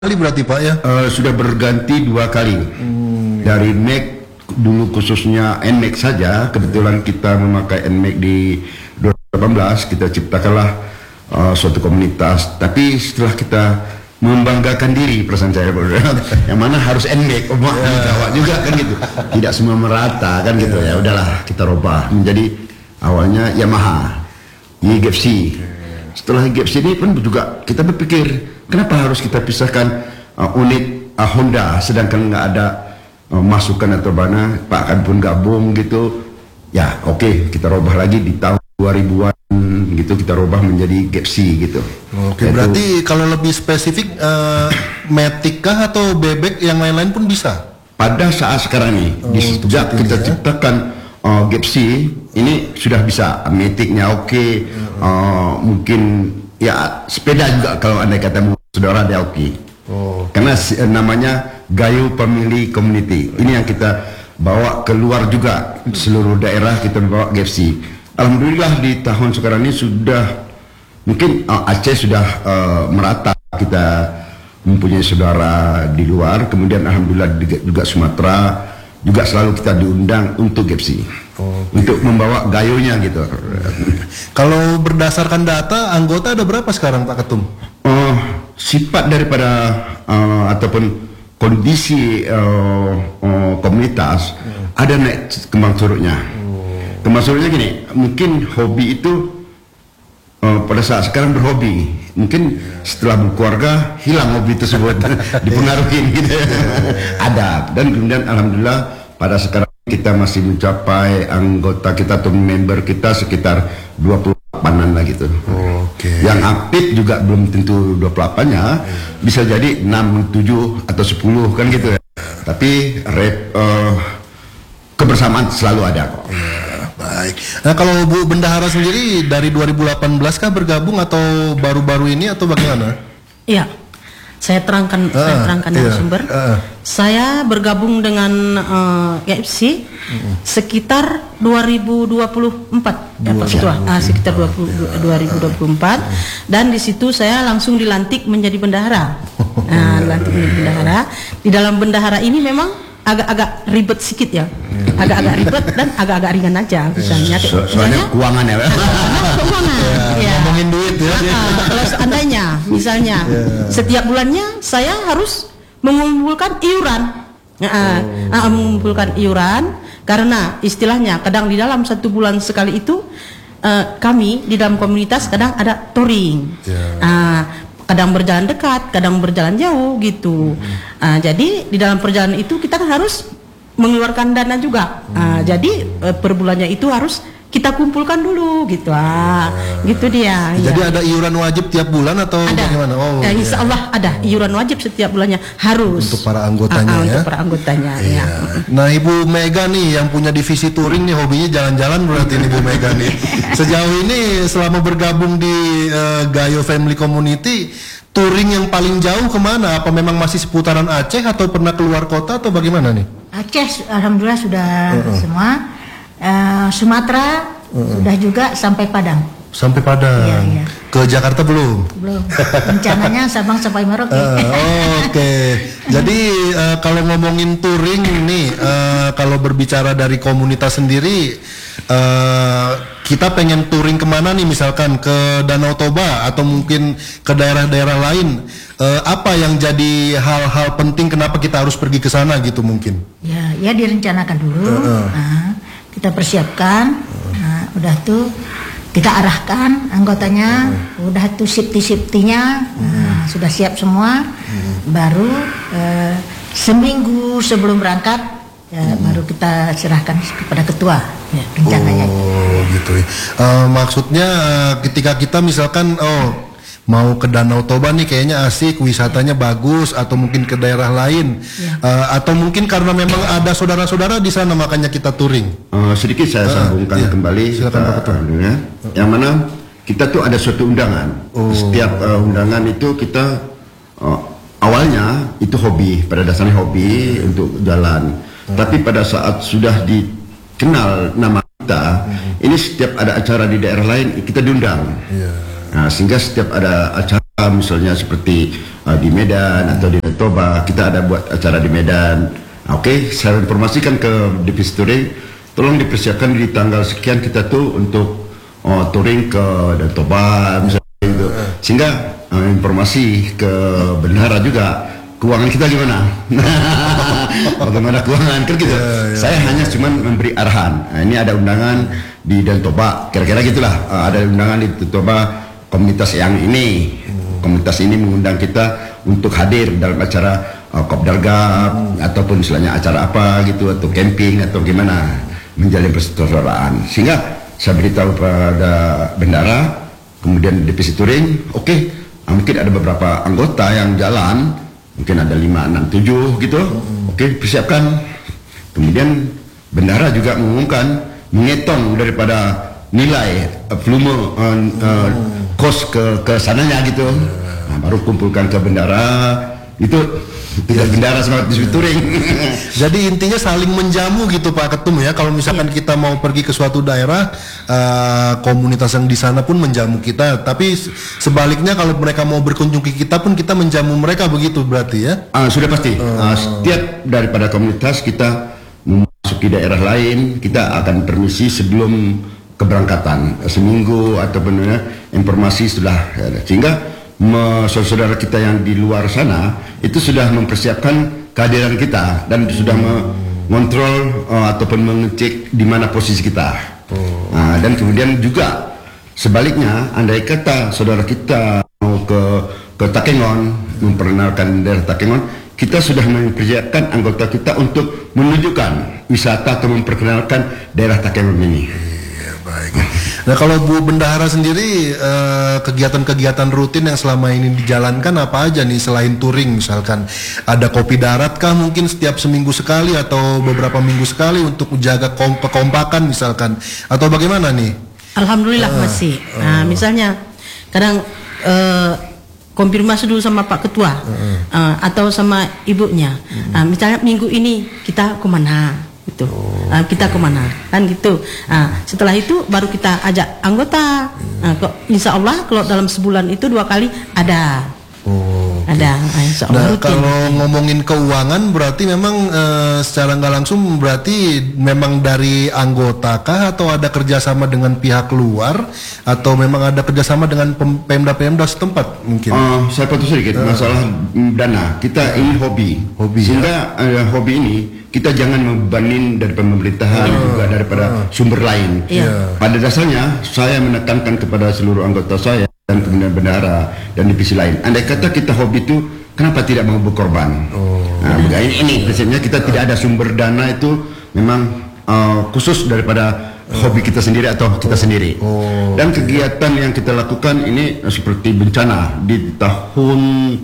kali berarti Pak ya? Sudah berganti 2 kali. Dari NMAX dulu khususnya NMAX saja, kebetulan kita memakai NMAX di 2018, kita ciptakanlah suatu komunitas. Tapi setelah kita membanggakan diri, perasaan saya yang mana harus NMAX, Jawa juga kan gitu. Tidak semua merata kan gitu ya. Udahlah kita rubah menjadi awalnya Yamaha, YGFC. Setelah YGFC ini pun juga kita berpikir, kenapa harus kita pisahkan unit Honda, sedangkan nggak ada masukan atau mana, Pak kan pun gabung gitu. Ya oke, kita rubah lagi di tahun 2000-an gitu, kita rubah menjadi GFC gitu. Oke, berarti kalau lebih spesifik Matic kah atau bebek yang lain-lain pun bisa? Pada saat sekarang ini, sejak kita ciptakan GFC ini sudah bisa Matic-nya oke, mungkin ya sepeda juga kalau anda kata saudara ada oke. Karena namanya Gayo Family Community. Ini yang kita bawa keluar juga, seluruh daerah kita bawa GFC. Alhamdulillah di tahun sekarang ini sudah mungkin Aceh sudah merata, kita mempunyai saudara di luar. Kemudian alhamdulillah juga Sumatera juga selalu kita diundang untuk GFC, untuk membawa gayonya gitu. Kalau berdasarkan data, anggota ada berapa sekarang Pak Ketum? Sifat daripada ataupun kondisi komunitas ada naik kembang surutnya. Kembang surutnya gini, mungkin hobi itu pada saat sekarang berhobi, mungkin setelah berkeluarga hilang hobi tersebut, dipengaruhi gitu. Ada, dan kemudian alhamdulillah pada sekarang kita masih mencapai anggota kita atau member kita sekitar 28-an lah gitu. Yang aktif juga belum tentu 28-nya, bisa jadi 6, 7 atau 10 kan gitu ya. Tapi kebersamaan selalu ada kok. Baik. Nah kalau Bu Bendahara sendiri dari 2018 kah bergabung atau baru-baru ini atau bagaimana? Iya. Saya terangkan narasumber. Saya bergabung dengan GFC sekitar 2024 sekitar 2024, dan di situ saya langsung dilantik menjadi bendahara. Dilantik menjadi bendahara. Di dalam bendahara ini memang agak-agak ribet sedikit ya, agak-agak ribet dan agak-agak ringan aja misalnya. Soalnya keuangan ya. Keuangan. Ya. Ngomongin duit ya. Kalau seandainya misalnya setiap bulannya saya harus mengumpulkan iuran, mengumpulkan iuran, karena istilahnya kadang di dalam 1 bulan sekali itu kami di dalam komunitas kadang ada touring. Kadang berjalan dekat, kadang berjalan jauh gitu. Jadi di dalam perjalanan itu kita kan harus mengeluarkan dana juga. Jadi per bulannya itu harus kita kumpulkan dulu gitu. Gitu dia. Jadi ada iuran wajib tiap bulan atau ada. bagaimana? Insya Allah ada iuran wajib setiap bulannya, harus untuk para anggotanya ya. Untuk para anggotanya. Ya. Nah Ibu Mega nih yang punya divisi touring nih, hobinya jalan-jalan berarti nih Bu Mega nih. Sejauh ini selama bergabung di Gayo Family Community, touring yang paling jauh kemana? Apa memang masih seputaran Aceh atau pernah keluar kota atau bagaimana nih? Aceh alhamdulillah sudah semua. Sumatera sudah juga sampai Padang. Sampai Padang. Iya. Ke Jakarta belum? Belum. Rencananya Sabang sampai Merauke. Oke. Jadi kalau ngomongin touring nih, kalau berbicara dari komunitas sendiri, kita pengen touring kemana nih? Misalkan ke Danau Toba atau mungkin ke daerah-daerah lain. Apa yang jadi hal-hal penting kenapa kita harus pergi ke sana gitu mungkin? Ya direncanakan dulu. Kita persiapkan. Udah tuh kita arahkan anggotanya, udah tuh safety-nya sudah siap semua. Baru seminggu sebelum berangkat baru kita serahkan kepada ketua ya, rencananya. Gitu ya. Maksudnya ketika kita misalkan mau ke Danau Toba nih kayaknya asik, wisatanya bagus, atau mungkin ke daerah lain, atau mungkin karena memang ada saudara-saudara di sana makanya kita touring. Sedikit saya sambungkan kembali. Silakan Pak Ketua. Yang mana kita tuh ada suatu undangan. Setiap undangan itu kita awalnya itu hobi, pada dasarnya hobi untuk jalan. Tapi pada saat sudah dikenal nama kita, ini setiap ada acara di daerah lain kita diundang. Nah, sehingga setiap ada acara misalnya seperti di Medan atau di Toba, kita ada buat acara di Medan. Oke, saya informasikan ke Divisi Touring, tolong dipersiapkan di tanggal sekian kita tuh untuk touring ke Toba misalnya gitu. Sehingga informasi ke bendahara juga, keuangan kita gimana? Bagaimana keuangan kan gitu. Saya hanya cuma memberi arahan. Nah, ini ada undangan di Toba, kira-kira gitulah. Ada undangan di Toba, komunitas yang ini. Komunitas ini mengundang kita untuk hadir dalam acara kopdargab ataupun istilahnya acara apa gitu, atau camping atau gimana, menjalin persaudaraan. Sehingga saya beritahu pada bendara, kemudian Divisi Touring, oke, mungkin ada beberapa anggota yang jalan, mungkin ada 5, 6, 7 gitu, oke, persiapkan. Kemudian bendara juga mengumumkan, mengetong daripada nilai volume kos ke sananya gitu. Nah, baru kumpulkan ke bendara, itu tidak bendara semangat Divisi Touring. Jadi intinya saling menjamu gitu Pak Ketum ya. Kalau misalkan kita mau pergi ke suatu daerah, komunitas yang di sana pun menjamu kita. Tapi sebaliknya kalau mereka mau berkunjung ke kita pun kita menjamu mereka, begitu berarti ya? Sudah pasti. Setiap daripada komunitas kita memasuki daerah lain, kita akan permisi sebelum keberangkatan seminggu ataupun informasi sudah ada. Sehingga saudara kita yang di luar sana itu sudah mempersiapkan kehadiran kita dan sudah mengontrol ataupun mengecek di mana posisi kita. Dan kemudian juga sebaliknya, andai kata saudara kita mau ke Takengon, memperkenalkan daerah Takengon, kita sudah mempersiapkan anggota kita untuk menunjukkan wisata atau memperkenalkan daerah Takengon ini. Baik. Nah kalau Bu Bendahara sendiri, kegiatan-kegiatan rutin yang selama ini dijalankan apa aja nih selain touring? Misalkan ada kopi darat kah mungkin setiap seminggu sekali atau beberapa minggu sekali untuk menjaga kekompakan misalkan, atau bagaimana nih? Alhamdulillah masih. Nah misalnya kadang konfirmasi dulu sama Pak Ketua atau sama ibunya. Misalnya minggu ini kita kemana? Gitu. Kita kemana kan gitu. Setelah itu baru kita ajak anggota. Insya Allah kalau dalam sebulan itu 2 kali ada. Ada. Insya Allah rutin. Kalau ngomongin keuangan berarti memang secara nggak langsung berarti memang dari anggota kah atau ada kerjasama dengan pihak luar atau memang ada kerjasama dengan Pemda setempat mungkin? Saya potong sedikit masalah dana. Kita ini hobi sehingga hobi ini kita jangan membebanin dari pemerintahan juga daripada sumber lain. Pada dasarnya saya menekankan kepada seluruh anggota saya dan kemudian bendahara dan divisi lain, andai kata kita hobi itu kenapa tidak mau berkorban? Ini prinsipnya kita tidak ada sumber dana itu memang khusus daripada hobi kita sendiri atau kita sendiri. Dan kegiatan yang kita lakukan ini seperti bencana di tahun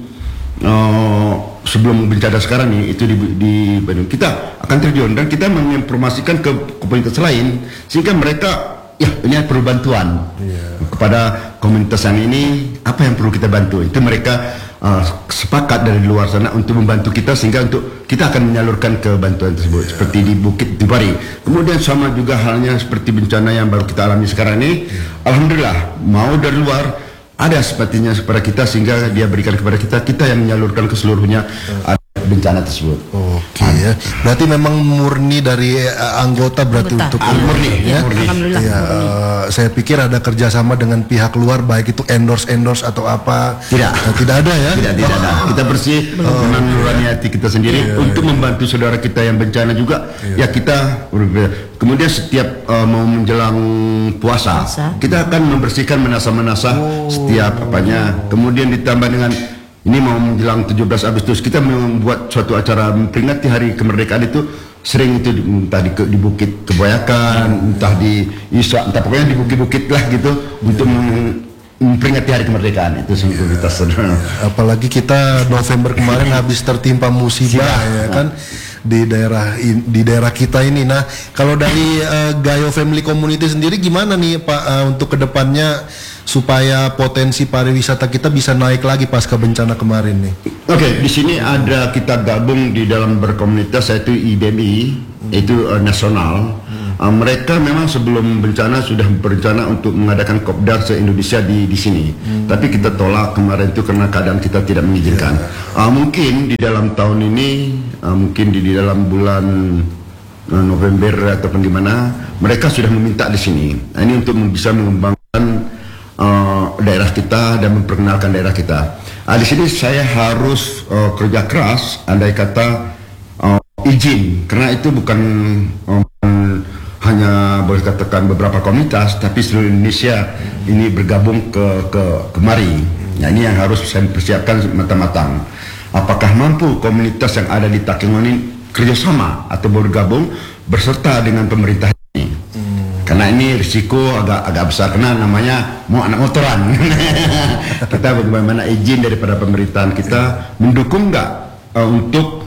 sebelum bencana sekarang nih, itu di Bandung kita akan terjun dan kita menginformasikan ke komunitas lain sehingga mereka ini perlu bantuan kepada komunitas yang ini, apa yang perlu kita bantu, itu mereka sepakat dari luar sana untuk membantu kita sehingga untuk kita akan menyalurkan ke bantuan tersebut seperti di Bukit Tibari. Kemudian sama juga halnya seperti bencana yang baru kita alami sekarang ini, alhamdulillah mau dari luar ada sepertinya kepada kita sehingga dia berikan kepada kita yang menyalurkan ke seluruhnya bencana tersebut. Oke ya. Berarti memang murni dari anggota berarti untuk murni. Alhamdulillah. Ya, saya pikir ada kerjasama dengan pihak luar baik itu endorse atau apa. Tidak ada ya. Tidak ada. Kita bersih memang nurani hati kita sendiri untuk membantu saudara kita yang bencana juga. Ya kita kemudian setiap mau menjelang puasa kita akan membersihkan menasa-menasa setiap apanya. Kemudian ditambah dengan ini mau menjelang 17 Agustus kita membuat suatu acara memperingati hari kemerdekaan itu sering itu entah di Bukit Kebayakan, entah di Isra, entah pokoknya di bukit-bukit lah gitu untuk memperingati hari kemerdekaan itu singkularitas. Apalagi kita November kemarin habis tertimpa musibah ya kan di daerah kita ini. Nah, kalau dari Gayo Family Community sendiri gimana nih Pak untuk kedepannya supaya potensi pariwisata kita bisa naik lagi pasca bencana kemarin nih? Oke, di sini ada kita gabung di dalam berkomunitas yaitu IBMI itu nasional. Mereka memang sebelum bencana sudah berencana untuk mengadakan kopdar se-Indonesia di sini. Tapi kita tolak kemarin itu karena keadaan kita tidak mengizinkan. Mungkin di dalam tahun ini, mungkin di dalam bulan November ataupun di mana, mereka sudah meminta di sini. Ini untuk bisa mengembangkan daerah kita dan memperkenalkan daerah kita. Di sini saya harus kerja keras, andai kata izin, karena itu bukan hanya boleh katakan beberapa komunitas, tapi seluruh Indonesia ini bergabung kemari. Nah, ini yang harus saya persiapkan matang-matang. Apakah mampu komunitas yang ada di Takengon ini kerjasama atau bergabung berserta dengan pemerintah ini? Karena ini risiko agak besar, karena namanya mau anak motoran. Kita bagaimana izin daripada pemerintahan kita mendukung nggak untuk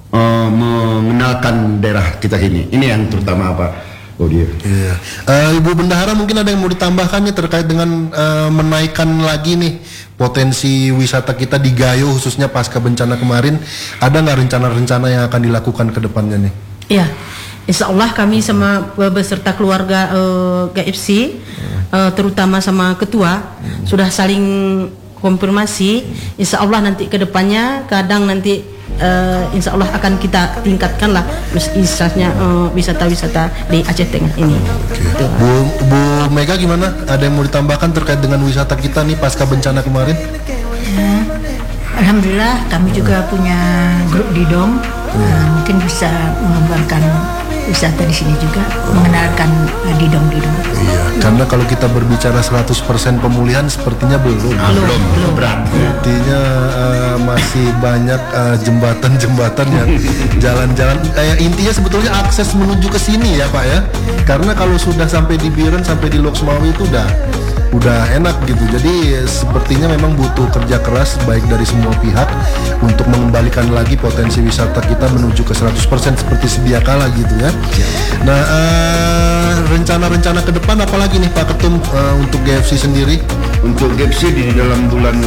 mengenalkan daerah kita ini. Ini yang terutama Pak. Oh dia. Iya. Ibu Bendahara mungkin ada yang mau ditambahkan nih terkait dengan menaikkan lagi nih potensi wisata kita di Gayo khususnya pasca bencana kemarin. Ada nggak rencana-rencana yang akan dilakukan ke depannya nih? Iya, insya Allah kami sama beserta keluarga GFC, terutama sama ketua, sudah saling konfirmasi. Insya Allah nanti ke depannya kadang nanti insya Allah akan kita tingkatkan lah misalnya wisata-wisata di Aceh Tengah ini. Gitu. Bu Mega gimana? Ada yang mau ditambahkan terkait dengan wisata kita nih pasca bencana kemarin? Ya, alhamdulillah kami juga punya grup Didong, mungkin bisa mengembangkan wisata di sini juga, mengenalkan Didong-Didong. Iya, karena kalau kita berbicara 100% pemulihan sepertinya belum berat. Artinya masih banyak jembatan-jembatan yang jalan-jalan. Intinya sebetulnya akses menuju ke sini ya Pak ya. Karena kalau sudah sampai di Biren, sampai di Loksmawi itu udah enak gitu. Jadi sepertinya memang butuh kerja keras baik dari semua pihak untuk mengembalikan lagi potensi wisata kita menuju ke 100% seperti sedia kala gitu ya. Nah, rencana-rencana ke depan apalagi nih Pak Ketum untuk GFC sendiri? Untuk GFC di dalam bulan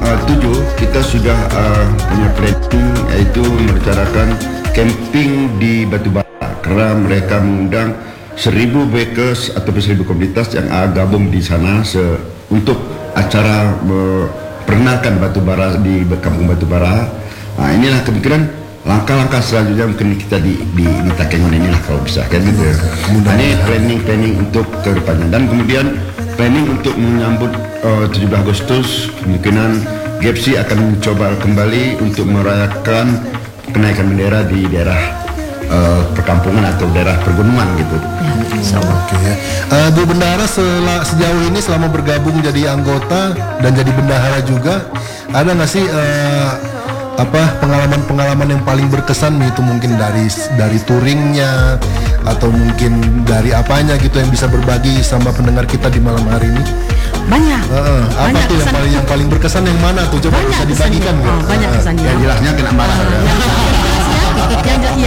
7 kita sudah punya planning, yaitu merencanakan camping di Batubara, karena mereka mengundang 1.000 bakers atau 1.000 komunitas yang gabung di sana untuk acara perkenalkan batubara di kampung Batubara. Nah, inilah kemungkinan langkah-langkah selanjutnya mungkin kita di Takengon inilah kalau bisa kan gitu. Nah, ini planning untuk ke depannya, dan kemudian planning untuk menyambut 17 Agustus kemungkinan GFC akan mencoba kembali untuk merayakan kenaikan bendera di daerah perkampungan atau daerah pergunungan gitu. Oke ya. Bu Bendahara sejauh ini selama bergabung jadi anggota dan jadi bendahara juga, ada nggak sih pengalaman-pengalaman yang paling berkesan itu mungkin dari touringnya atau mungkin dari apanya gitu yang bisa berbagi sama pendengar kita di malam hari ini? Banyak. Apa banyak tuh yang paling berkesan yang mana tuh? Coba banyak bisa dibagikan nggak? banyak kesannya. Yang jelasnya kena marah.